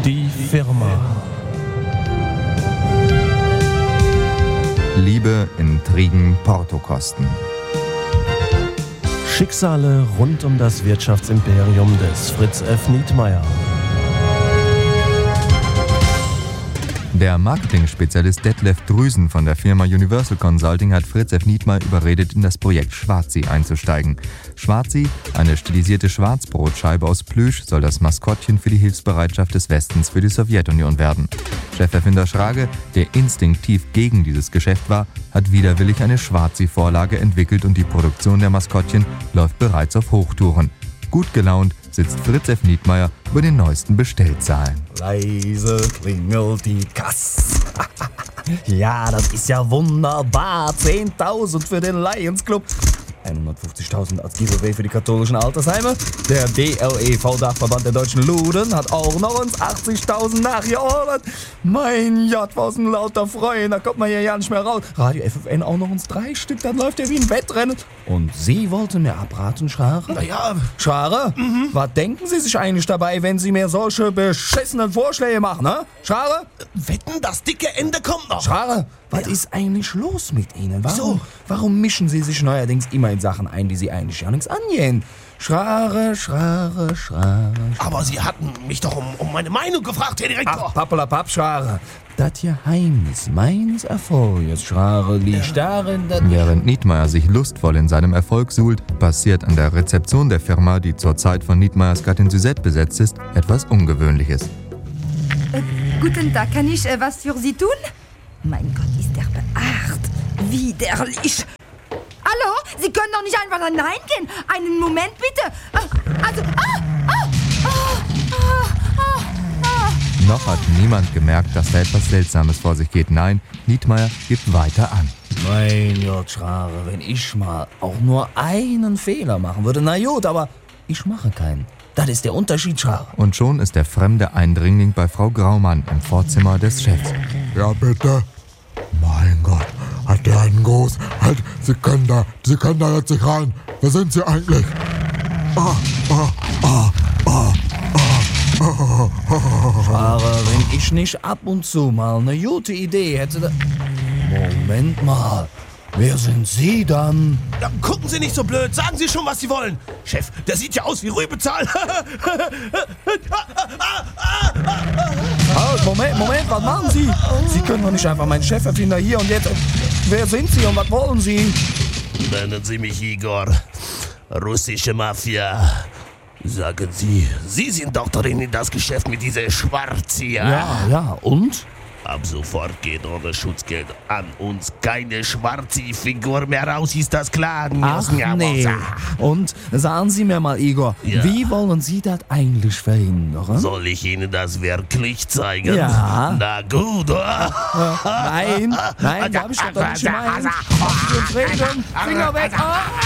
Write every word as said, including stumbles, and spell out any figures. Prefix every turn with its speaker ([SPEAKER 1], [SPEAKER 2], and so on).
[SPEAKER 1] Die Firma.
[SPEAKER 2] Liebe, Intrigen, Portokosten.
[SPEAKER 1] Schicksale rund um das Wirtschaftsimperium des Fritz F. Nietmeyer.
[SPEAKER 2] Der Marketing-Spezialist Detlef Drüsen von der Firma Universal Consulting hat Fritz F. Nietmeyer überredet, in das Projekt Schwarzi einzusteigen. Schwarzi, eine stilisierte Schwarzbrotscheibe aus Plüsch, soll das Maskottchen für die Hilfsbereitschaft des Westens für die Sowjetunion werden. Cheferfinder Schrage, der instinktiv gegen dieses Geschäft war, hat widerwillig eine Schwarzi-Vorlage entwickelt und die Produktion der Maskottchen läuft bereits auf Hochtouren. Gut gelaunt sitzt Fritz F. Nietmeyer über den neuesten Bestellzahlen.
[SPEAKER 3] Leise klingelt die Kasse. Ja, das ist ja wunderbar. zehntausend für den Lions Club. hundertfünfzigtausend als Giveaway für die katholischen Altersheime. Der D L E V-Dachverband der deutschen Luden hat auch noch uns achtzigtausend nachgeordert. Mein Gott, was ein lauter Freund, da kommt man hier ja nicht mehr raus. Radio F F N auch noch uns drei Stück, dann läuft er wie ein Wettrennen. Und Sie wollten mir abraten, Schrare?
[SPEAKER 4] Naja,
[SPEAKER 3] Schrare, mhm. Was denken Sie sich eigentlich dabei, wenn Sie mir solche beschissenen Vorschläge machen, ne? Schrare?
[SPEAKER 4] wetten, das dicke Ende kommt noch.
[SPEAKER 3] Schrare, was
[SPEAKER 4] Ja.
[SPEAKER 3] ist eigentlich los mit Ihnen? Warum,
[SPEAKER 4] So.
[SPEAKER 3] warum mischen Sie sich neuerdings immer in Sachen ein, die Sie eigentlich ja nichts angehen? Schrare, Schrare, Schrare.
[SPEAKER 4] Aber Sie hatten mich doch um, um meine Meinung gefragt, Herr Direktor.
[SPEAKER 3] Ach, Pappelapapp, Schrare. Das Geheimnis meines Erfolges, Schrare, liegt darin, dass...
[SPEAKER 2] Während Nietmeyer sich lustvoll in seinem Erfolg suhlt, passiert an der Rezeption der Firma, die zur Zeit von Nietmeyers Gattin Suzette besetzt ist, etwas Ungewöhnliches.
[SPEAKER 5] Äh, guten Tag, kann ich äh, was für Sie tun? Mein Gott, ist der beacht. Widerlich. Hallo? Sie können doch nicht einfach hineingehen. Einen Moment, bitte. Ah, also, ah, ah, ah, ah, ah, ah.
[SPEAKER 2] Noch hat niemand gemerkt, dass da etwas Seltsames vor sich geht. Nein, Nietmeyer gibt weiter an.
[SPEAKER 3] Mein Gott, Schrare, wenn ich mal auch nur einen Fehler machen würde, na gut, aber ich mache keinen. Das ist der Unterschied, Schrare.
[SPEAKER 2] Und schon ist der fremde Eindringling bei Frau Graumann im Vorzimmer des Chefs.
[SPEAKER 6] Ja, bitte. Mein Gott, hat der einen groß. Halt, Sie können da, Sie können da jetzt nicht rein. Wer sind Sie eigentlich? Ah, ah, ah, ah, ah, ah, ah.
[SPEAKER 3] Schrare, wenn ich nicht ab und zu mal eine gute Idee hätte, da... Moment mal, wer sind Sie dann?
[SPEAKER 4] Ja, gucken Sie nicht so blöd, sagen Sie schon, was Sie wollen. Chef, der sieht ja aus wie Rübezahl.
[SPEAKER 3] Halt, Moment, Moment, was machen Sie? Sie können doch nicht einfach meinen Cheferfinder hier und jetzt... Wer sind Sie und was wollen Sie?
[SPEAKER 4] Nennen Sie mich Igor. Russische Mafia. Sagen Sie, Sie sind doch drin in das Geschäft mit dieser Schwarzi, ja?
[SPEAKER 3] Ja, ja, und?
[SPEAKER 4] Ab sofort geht ohne Schutzgeld an uns keine Schwarzi-Figur mehr raus, ist das klar?
[SPEAKER 3] Ach nee. Und sagen Sie mir mal, Igor,
[SPEAKER 4] Ja.
[SPEAKER 3] wie wollen Sie das eigentlich verhindern?
[SPEAKER 4] Soll ich Ihnen das wirklich zeigen?
[SPEAKER 3] Ja.
[SPEAKER 4] Na gut, oder?
[SPEAKER 3] Nein, nein, da hab ich doch nicht gemeint. Auf Ihren Frieden, Finger weg! Ah!